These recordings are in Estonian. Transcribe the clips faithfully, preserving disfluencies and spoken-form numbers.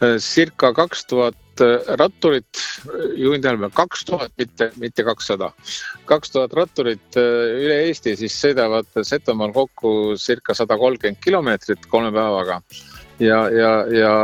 circa kaks tuhat ratturit, juhin tähelepanu, kaks tuhat, mitte, mitte kakssada. kaks tuhat ratturit üle Eesti siis sõidavad Setomaal kokku circa sada kolmkümmend kilomeetrit kolme päevaga. Ja, ja, ja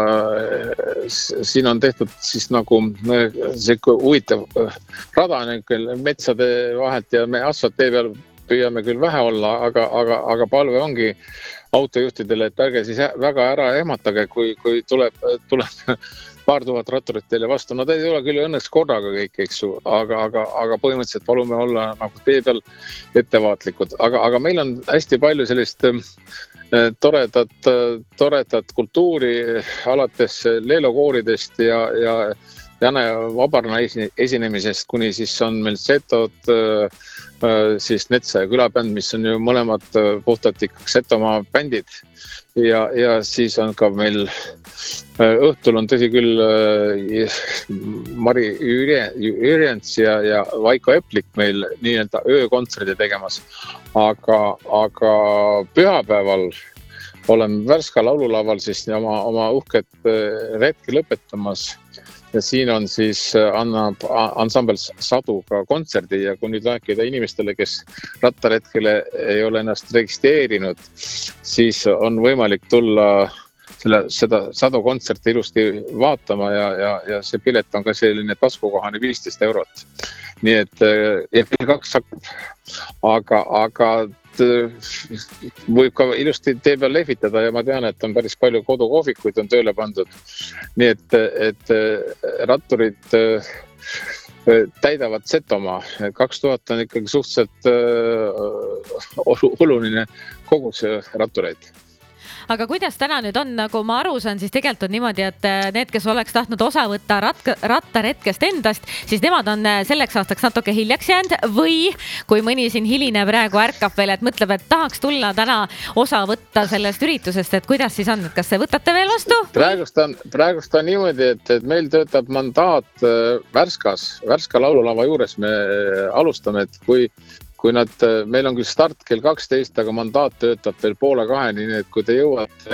siin on tehtud siis nagu see huvitav rada metsade vahelt ja me asfalttee peal püüame küll vähe olla, aga, aga, aga palve ongi autojuhtidele, et ärge siis väga ära ehmatage, kui, kui tuleb, tuleb paar tuhat ratturit teile vastu. No ta ei ole küll õnneks korraga kõik, eks ju, aga, aga, aga põhimõtteliselt palume olla nagu tee peal ettevaatlikud. Aga, aga meil on hästi palju sellist toredat, toredat kultuuri alates leelokooridest ja, ja Jane Vabarna esinemisest, kuni siis on meil Setod, siis Netsa ja Külabänd, mis on ju mõlemad puhtalt ikkagi Setomaa bändid. Ja, ja siis on ka meil õhtul on tõsi küll Mari Jürjens ja, ja Vaiko Eplik meil nii-öelda öökontserdi tegemas. Aga, aga pühapäeval olen Värska laululaval siis oma, oma uhket retki lõpetamas. Ja siin on siis annab ansambel Sadu ka kontserdi ja kui nüüd rääkida inimestele, kes rattaretkele ei ole ennast registreerinud, siis on võimalik tulla selle, seda Sadu kontserti ilusti vaatama ja, ja, ja see pilet on ka selline taskukohane viisteist eurot. Nii et ja kaks hakkab, aga, aga võib ka ilusti tee peal lehvitada ja ma tean, et on päris palju kodukohvikuid on tööle pandud. Nii et, et ratturid täidavad Setomaa. kaks tuhat on ikkagi suhteliselt oluline kogus rattureid. Aga kuidas täna nüüd on, nagu ma aru saan, siis tegelikult on niimoodi, et need, kes oleks tahtnud osa võtta rat- rattaretkest endast, siis nemad on selleks aastaks natuke hiljaks jäänud või kui mõni siin hiline praegu ärkab veel, et mõtleb, et tahaks tulla täna osa võtta sellest üritusest, et kuidas siis on, kas see võtate veel vastu? Praegust on, praegust on niimoodi, et, et meil töötab mandaat Värskas, Värska laululava juures me alustame, et kui kui nad, meil on küll start kell kaksteist, aga mandaat töötab veel poole kaheni, nii et kui te jõuate,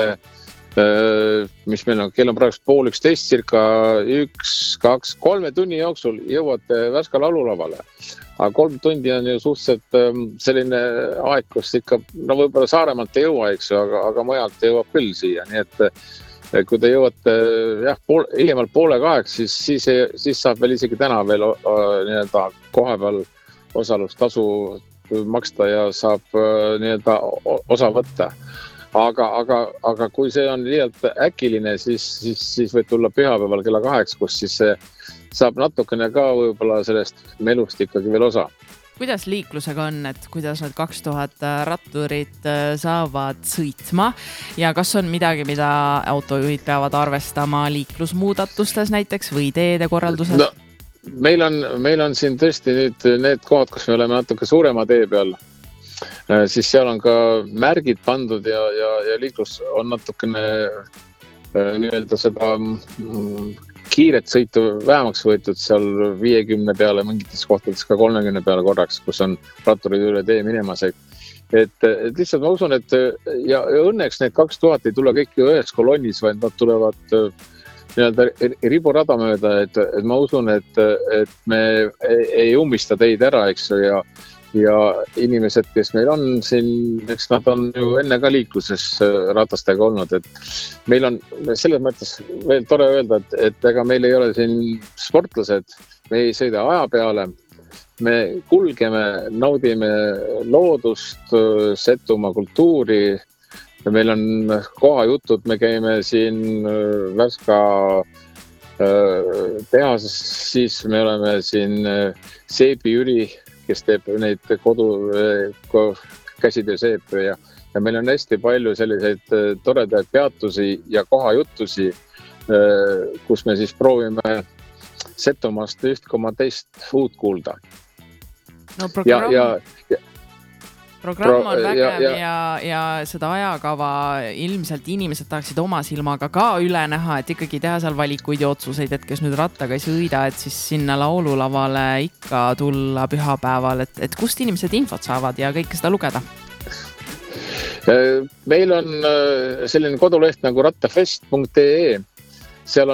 mis meil on, kell on praegu pool üksteist, cirka üks, kaks, kolme tunni jooksul jõuate Värska laululavale. Aga kolm tundi on ju suhteliselt selline aeg, kus ikka, no võib-olla Saaremaalt ei jõua, eks ju, aga, aga mujalt jõuab küll siia, nii et kui te jõuate jah, pool, hiljemalt poole kaheks, siis, siis, siis saab veel isegi täna veel nii-öelda koha peal osalustasu maksta ja saab nii-öelda osa võtta. Aga, aga, aga kui see on liialt äkiline, siis, siis, siis võib tulla pühapäeval kella kaheks, kus siis saab natukene ka võib-olla sellest melust ikkagi veel osa. Kuidas liiklusega on, et kuidas need kaks tuhat ratturit saavad sõitma ja kas on midagi, mida autojuhid peavad arvestama liiklusmuudatustes näiteks või teede korralduses? No. Meil on, meil on siin tõesti nüüd need kohad, kus me oleme natuke suurema tee peal, siis seal on ka märgid pandud ja, ja, ja liiklus on natukene nii-öelda seda kiiret sõitu vähemaks võetud seal viiekümne peale, mingites kohtades ka kolmekümne peale korraks, kus on ratturid üle tee minemas. Et, et lihtsalt ma usun, et ja, ja õnneks need kaks tuhat ei tule kõik ühes kolonnis, vaid nad tulevad nii-öelda riburada mööda, et, et ma usun, et, et me ei ummista teid ära, eks ju, ja, ja inimesed, kes meil on siin, eks nad on ju enne ka liikluses ratastega olnud, et meil on selles mõttes veel tore öelda, et, et ega meil ei ole siin sportlased, me ei sõida aja peale, me kulgeme, naudime loodust, Setomaa kultuuri. Ja meil on kohajutud, me käime siin Värska tehases, siis me oleme siin Seebi Jüri, kes teeb neid kodu käsitöö seepe ja, ja meil on hästi palju selliseid toredaid peatusi ja kohajuttusi, kus me siis proovime Setomaast üht koma teist uut kuulda. No programm... Ja, ja, ja, Programm on vägev ja, ja, ja, ja seda ajakava ilmselt inimesed tahaksid oma silmaga ka üle näha, et ikkagi teha seal valikuid ja otsuseid, et kes nüüd rattaga ei sõida, et siis sinna laululavale ikka tulla pühapäeval, et, et kust inimesed infot saavad ja kõike seda lugeda? Meil on selline koduleht nagu rattafest punkt ee. Seal